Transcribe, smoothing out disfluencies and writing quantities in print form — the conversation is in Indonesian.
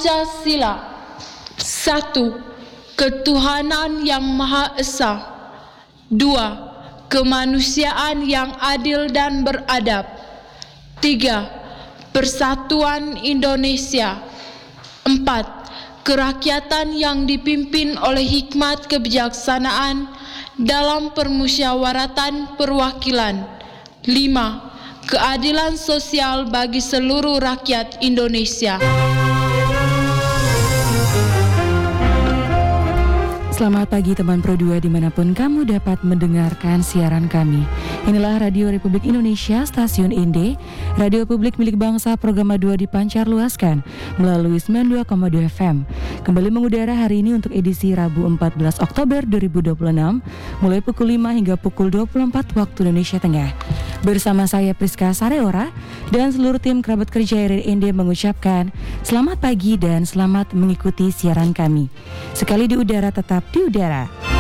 Pancasila. 1. Ketuhanan yang Maha Esa. 2. Kemanusiaan yang adil dan beradab. 3. Persatuan Indonesia. 4. Kerakyatan yang dipimpin oleh hikmat kebijaksanaan dalam permusyawaratan perwakilan. 5. Keadilan sosial bagi seluruh rakyat Indonesia. Selamat pagi teman Pro 2 dimanapun kamu dapat mendengarkan siaran kami. Inilah Radio Republik Indonesia, Stasiun Inde, radio publik milik bangsa, program 2 dipancar luaskan melalui 92,2 FM. Kembali mengudara hari ini untuk edisi Rabu 14 Oktober 2026, mulai pukul 5 hingga pukul 24 waktu Indonesia Tengah. Bersama saya Priska Sareora dan seluruh tim kerabat kerja RRI mengucapkan selamat pagi dan selamat mengikuti siaran kami. Sekali di udara tetap di udara.